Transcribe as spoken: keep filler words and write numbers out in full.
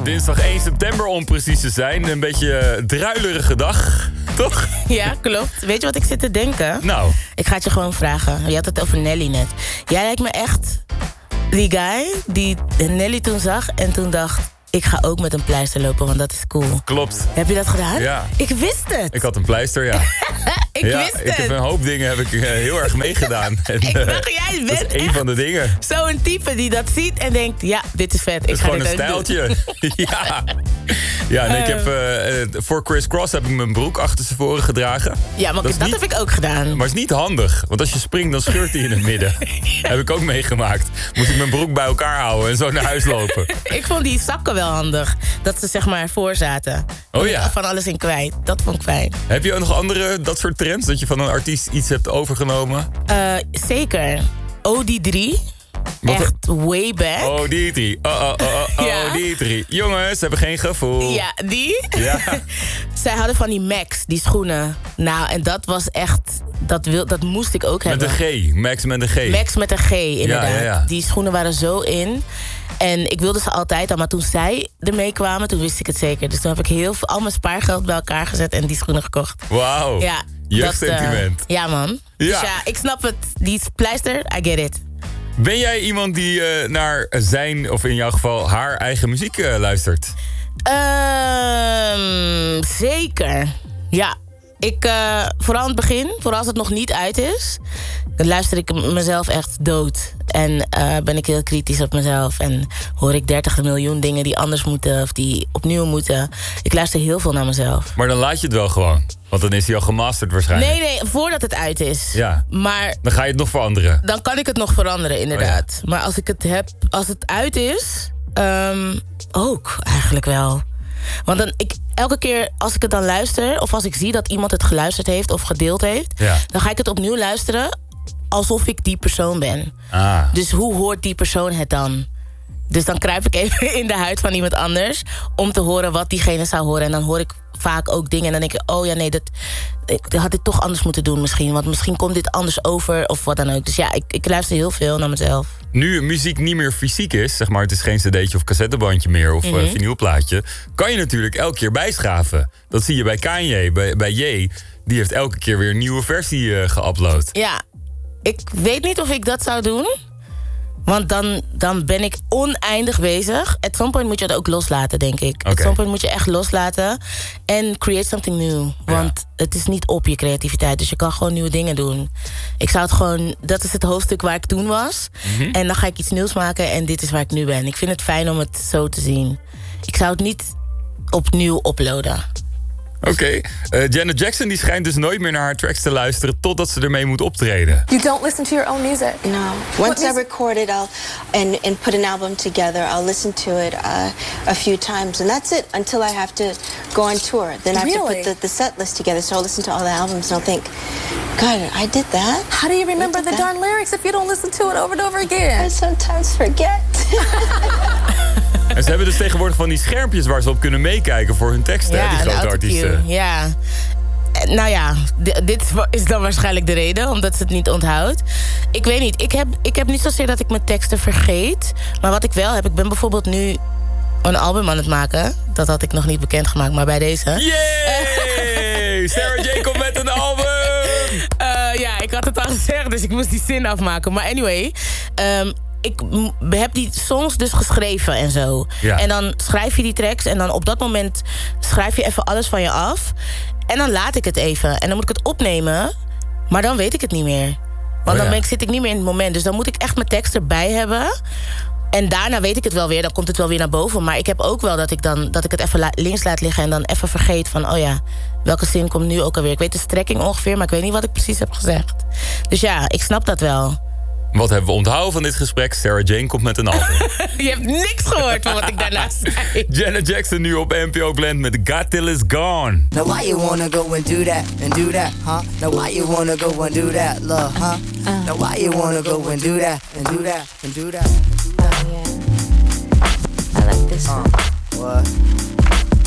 dinsdag één september om precies te zijn. Een beetje druilerige dag, toch? Ja, klopt. Weet je wat ik zit te denken? Nou. Ik ga het je gewoon vragen. Je had het over Nelly net. Jij lijkt me echt die guy die Nelly toen zag en toen dacht... ik ga ook met een pleister lopen, want dat is cool. Klopt. Heb je dat gedaan? Ja. Ik wist het. Ik had een pleister, ja. ik ja, wist ik het. heb een hoop dingen heb ik uh, heel erg meegedaan. En, ik uh, dacht, jij bent dat is een van de dingen. Zo'n type die dat ziet en denkt, ja, dit is vet. Ik Het is ga gewoon dit een ook stijltje. ja. Ja, nee, ik heb, uh, uh, voor Chris Cross heb ik mijn broek achter zijn voren gedragen. Ja, maar dat, dat niet, heb ik ook gedaan. Maar het is niet handig, want als je springt, dan scheurt hij in het midden. ja. Heb ik ook meegemaakt. Moest ik mijn broek bij elkaar houden en zo naar huis lopen. Ik vond die zakken wel handig. Dat ze zeg maar voor zaten. Oh ja. Van alles in kwijt. Dat vond ik fijn. Heb je ook nog andere, dat soort trends? Dat je van een artiest iets hebt overgenomen? Uh, zeker. O D drie. Wat echt way back. Oh, die drie. Oh, oh, oh, oh, ja. oh, die drie. Jongens, ze hebben geen gevoel. Ja, die? Ja. Zij hadden van die Max, die schoenen. Nou, en dat was echt... Dat, wil, dat moest ik ook hebben. Met een G. Max met een G. Max met een G, inderdaad. Ja, ja, ja. Die schoenen waren zo in. En ik wilde ze altijd al. Maar toen zij ermee kwamen, toen wist ik het zeker. Dus toen heb ik heel veel, al mijn spaargeld bij elkaar gezet en die schoenen gekocht. Wauw. Ja, jeugdsentiment. Uh, ja, man. Ja. Dus ja, ik snap het. Die pleister, I get it. Ben jij iemand die uh, naar zijn, of in jouw geval haar eigen muziek uh, luistert? Um, zeker. Ja. Ik, uh, vooral aan het begin, vooral als het nog niet uit is... dan luister ik mezelf echt dood. En uh, ben ik heel kritisch op mezelf. En hoor ik dertig miljoen dingen die anders moeten... of die opnieuw moeten. Ik luister heel veel naar mezelf. Maar dan laat je het wel gewoon. Want dan is hij al gemasterd waarschijnlijk. Nee, nee, voordat het uit is. Ja. Maar dan ga je het nog veranderen. Dan kan ik het nog veranderen, inderdaad. Oh ja. Maar als ik het heb, als het uit is... Um, ook, eigenlijk wel. Want dan, ik, elke keer als ik het dan luister... of als ik zie dat iemand het geluisterd heeft of gedeeld heeft... Ja. dan ga ik het opnieuw luisteren alsof ik die persoon ben. Ah. Dus hoe hoort die persoon het dan? Dus dan kruip ik even in de huid van iemand anders... om te horen wat diegene zou horen. En dan hoor ik vaak ook dingen en dan denk ik... oh ja, nee, dat, ik had dit toch anders moeten doen misschien. Want misschien komt dit anders over of wat dan ook. Dus ja, ik, ik luister heel veel naar mezelf. Nu muziek niet meer fysiek is, zeg maar, het is geen cd'tje of cassettebandje meer... of mm-hmm. uh, vinylplaatje, kan je natuurlijk elke keer bijschaven. Dat zie je bij Kanye, bij, bij Ye. Die heeft elke keer weer een nieuwe versie uh, geüpload. Ja, ik weet niet of ik dat zou doen... Want dan, dan ben ik oneindig bezig. At some point moet je het ook loslaten, denk ik. Okay. At some point moet je echt loslaten. En create something new. Want ja. het is niet op je creativiteit. Dus je kan gewoon nieuwe dingen doen. Ik zou het gewoon... Dat is het hoofdstuk waar ik toen was. Mm-hmm. En dan ga ik iets nieuws maken. En dit is waar ik nu ben. Ik vind het fijn om het zo te zien. Ik zou het niet opnieuw uploaden. Oké. Okay. Uh, Janet Jackson die schijnt dus nooit meer naar haar tracks te luisteren... totdat ze ermee moet optreden. You don't listen to your own music? No. Once I record it I'll, and, and put an album together... I'll listen to it uh, a few times. And that's it until I have to go on tour. Then I have really? to put the, the set list together. So I'll listen to all the albums and I'll think... God, I did that? How do you remember the that? darn lyrics if you don't listen to it over and over again? I sometimes forget. En ze hebben dus tegenwoordig van die schermpjes waar ze op kunnen meekijken voor hun teksten, ja, hè, die grote artiesten. Ja, nou ja, d- dit is dan waarschijnlijk de reden, omdat ze het niet onthoudt. Ik weet niet, ik heb, ik heb niet zozeer dat ik mijn teksten vergeet. Maar wat ik wel heb, ik ben bijvoorbeeld nu een album aan het maken. Dat had ik nog niet bekendgemaakt, maar bij deze. Yay! Sarah J komt met een album! Uh, ja, ik had het al gezegd, dus ik moest die zin afmaken. Maar anyway... Um, ik heb die songs dus geschreven en zo. Ja. En dan schrijf je die tracks en dan op dat moment schrijf je even alles van je af. En dan laat ik het even. En dan moet ik het opnemen, maar dan weet ik het niet meer. Want oh ja. dan ben ik, zit ik niet meer in het moment. Dus dan moet ik echt mijn tekst erbij hebben. En daarna weet ik het wel weer, dan komt het wel weer naar boven. Maar ik heb ook wel dat ik, dan, dat ik het even la- links laat liggen... en dan even vergeet van, oh ja, welke zin komt nu ook alweer. Ik weet de strekking ongeveer, maar ik weet niet wat ik precies heb gezegd. Dus ja, ik snap dat wel. Wat hebben we onthouden van dit gesprek? Sarah Jane komt met een album. Je hebt niks gehoord van wat ik daarna zei. Janet Jackson nu op N P O Blend met Got Till It's Gone. Now why you wanna go and do that, and do that, huh? Now why you wanna go and do that, love, huh? Uh, now why you wanna go and do that, and do that, and do that, and do that? Oh yeah, I like this uh, one. What?